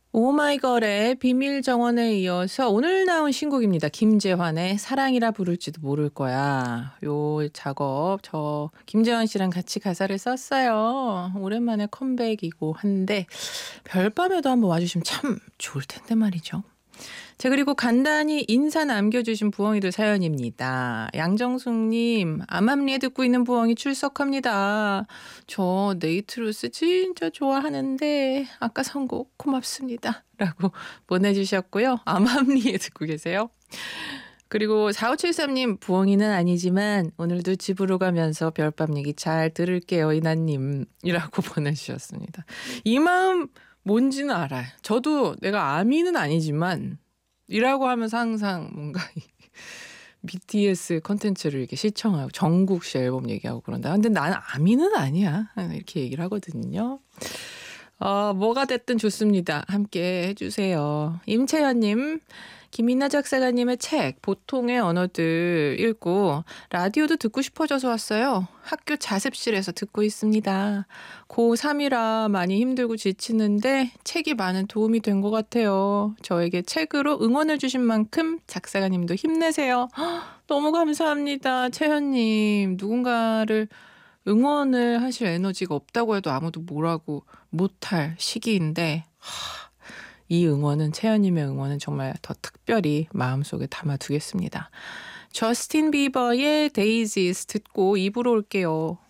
오마이걸의 비밀 정원에 이어서 오늘 나온 신곡입니다. 김재환의 사랑이라 부를지도 모를 거야. 요 작업 저 김재환 씨랑 같이 가사를 썼어요. 오랜만에 컴백이고 한데 별밤에도 한번 와주시면 참 좋을 텐데 말이죠. 자, 그리고 간단히 인사 남겨주신 부엉이들 사연입니다. 양정숙님, 암암리에 듣고 있는 부엉이 출석합니다. 저 네이트로스 진짜 좋아하는데 아까 선곡 고맙습니다. 라고 보내주셨고요. 암암리에 듣고 계세요. 그리고 4573님, 부엉이는 아니지만 오늘도 집으로 가면서 별밤 얘기 잘 들을게요, 이나님이라고 보내주셨습니다. 이 마음 뭔지는 알아요. 저도 내가 아미는 아니지만 이라고 하면서 항상 뭔가 BTS 컨텐츠를 이렇게 시청하고 정국 씨 앨범 얘기하고 그런다. 근데 나는 아미는 아니야. 이렇게 얘기를 하거든요. 뭐가 됐든 좋습니다. 함께 해주세요. 임채연님, 김이나 작사가님의 책 보통의 언어들 읽고 라디오도 듣고 싶어져서 왔어요. 학교 자습실에서 듣고 있습니다. 고3이라 많이 힘들고 지치는데 책이 많은 도움이 된 것 같아요. 저에게 책으로 응원을 주신 만큼 작사가님도 힘내세요. 너무 감사합니다. 채연님, 누군가를 응원을 하실 에너지가 없다고 해도 아무도 뭐라고 못할 시기인데 이 응원은 채연님의 응원은 정말 더 특별히 마음속에 담아두겠습니다. 저스틴 비버의 데이지스 듣고 입으로 올게요.